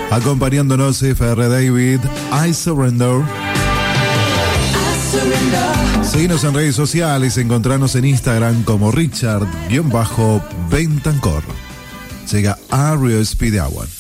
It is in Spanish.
Acompañándonos FR David, I Surrender. Síguenos en redes sociales, encontrarnos en Instagram como Richard-Bentancor. Llega a Rio Speed Hour.